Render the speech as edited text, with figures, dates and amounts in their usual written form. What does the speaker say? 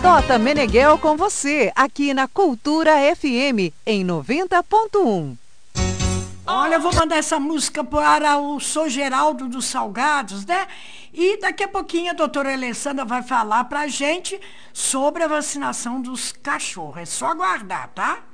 Tota Meneghel com você, aqui na Cultura FM, em 90.1. Olha, eu vou mandar essa música para o Sou Geraldo dos Salgados, né? E daqui a pouquinho a doutora Alessandra vai falar pra gente sobre a vacinação dos cachorros. É só aguardar, tá?